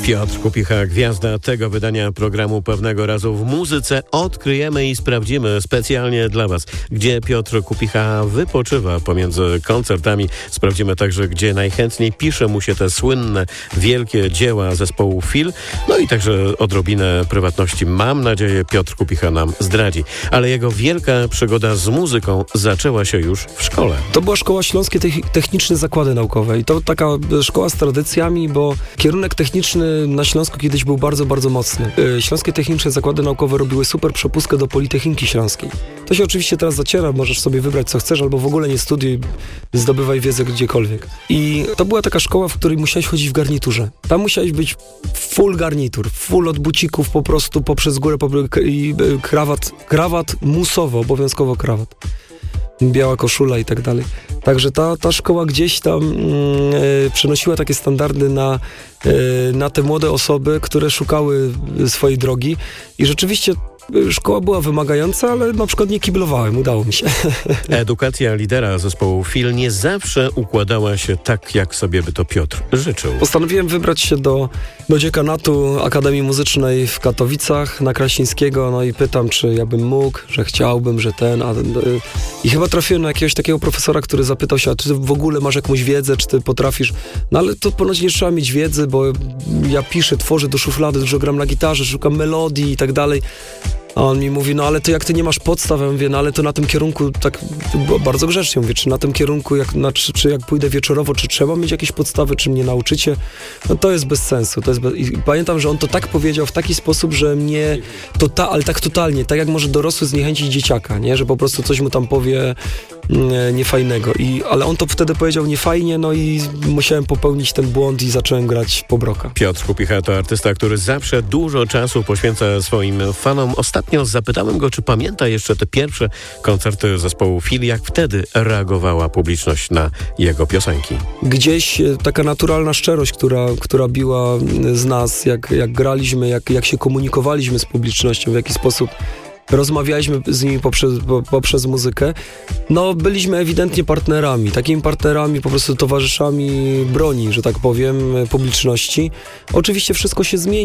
Piotr Kupicha, gwiazda tego wydania programu Pewnego Razu w Muzyce. Odkryjemy i sprawdzimy specjalnie dla Was, gdzie Piotr Kupicha wypoczywa pomiędzy koncertami. Sprawdzimy także, gdzie najchętniej pisze mu się te słynne, wielkie dzieła zespołu Fil. No i także odrobinę prywatności, mam nadzieję, Piotr Kupicha nam zdradzi. Ale jego wielka przygoda z muzyką zaczęła się już w szkole. To była Szkoła Śląskie Techniczne Zakłady Naukowe i to taka szkoła z tradycjami, bo kierunek techniczny na Śląsku kiedyś był bardzo, bardzo mocny. Śląskie Techniczne Zakłady Naukowe robiły super przepustkę do Politechniki Śląskiej. To się oczywiście teraz zaciera, możesz sobie wybrać co chcesz, albo w ogóle nie studiuj, zdobywaj wiedzę gdziekolwiek. I to była taka szkoła, w której musiałeś chodzić w garniturze. Tam musiałeś być full garnitur, full od bucików po prostu poprzez górę i krawat musowo, obowiązkowo krawat. Biała koszula i tak dalej. Także ta szkoła gdzieś tam przenosiła takie standardy na te młode osoby, które szukały swojej drogi i rzeczywiście szkoła była wymagająca, ale na przykład nie kiblowałem, udało mi się. Edukacja lidera zespołu Fil nie zawsze układała się tak, jak sobie by to Piotr życzył. Postanowiłem wybrać się do dziekanatu Akademii Muzycznej w Katowicach na Krasińskiego, no i pytam, czy ja bym mógł, że chciałbym, że i chyba trafiłem na jakiegoś takiego profesora, który zapytał się, a czy ty w ogóle masz jakąś wiedzę, czy ty potrafisz, no ale to ponoć nie trzeba mieć wiedzy, bo ja piszę, tworzę do szuflady, dużo gram na gitarze, szukam melodii i tak dalej. A on mi mówi, no ale to jak ty nie masz podstaw, ja mówię, no ale to na tym kierunku, tak bardzo grzecznie mówię, czy na tym kierunku, czy jak pójdę wieczorowo, czy trzeba mieć jakieś podstawy, czy mnie nauczycie, no to jest bez sensu. I pamiętam, że on to tak powiedział w taki sposób, że mnie, ale tak totalnie, tak jak może dorosły zniechęcić dzieciaka, nie, że po prostu coś mu tam powie niefajnego. Ale on to wtedy powiedział niefajnie, no i musiałem popełnić ten błąd i zacząłem grać po broka. Piotr Kupicha to artysta, który zawsze dużo czasu poświęca swoim fanom. Ostatnio zapytałem go, czy pamięta jeszcze te pierwsze koncerty zespołu Fil, jak wtedy reagowała publiczność na jego piosenki. Gdzieś taka naturalna szczerość, która biła z nas, jak graliśmy, jak się komunikowaliśmy z publicznością, w jaki sposób rozmawialiśmy z nimi poprzez muzykę. No, byliśmy ewidentnie partnerami, takimi partnerami, po prostu towarzyszami broni, że tak powiem, publiczności. Oczywiście wszystko się zmieni.